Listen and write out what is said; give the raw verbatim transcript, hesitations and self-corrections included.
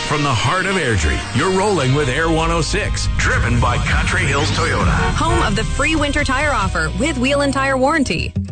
from the heart of Airdrie, you're rolling with Air one oh six, driven by Country Hills Toyota. Home of the free winter tire offer with wheel and tire warranty.